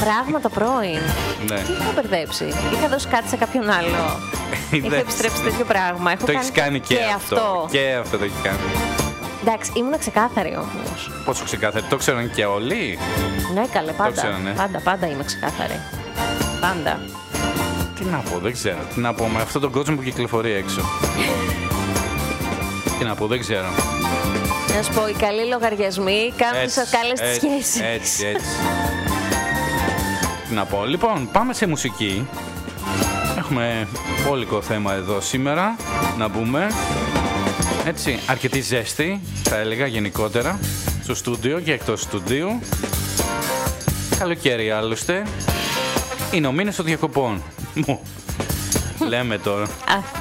Πράγμα το πρώην. Ναι. Τι είχα μπερδέψει. Είχα δώσει κάτι σε κάποιον άλλο. Είχα επιστρέψει τέτοιο πράγμα. Το έχεις κάνει και αυτό. Και αυτό το έχει κάνει. Εντάξει, ήμουν ξεκάθαρη όμως. Πόσο ξεκάθαρη, το ξέραν και όλοι. Ναι, καλέ, πάντα. ξέρανε. Πάντα είμαι ξεκάθαρη. Πάντα. Τι να πω, δεν ξέρω. Τι να πω με αυτόν τον κόσμο που κυκλοφορεί έξω. Τι να πω, δεν ξέρω. Να σου πω, οι καλοί λογαριασμοί κάνουν τις καλές τις σχέσεις. Έτσι. Τι να πω. Λοιπόν, πάμε σε μουσική. Έχουμε πόλικο θέμα εδώ σήμερα, να πούμε. Έτσι, αρκετή ζέστη, θα έλεγα γενικότερα, στο στούντιο και εκτός στούντιου. Καλοκαίρι άλλωστε. Είναι ο μήνας των διακοπών. Λέμε τώρα.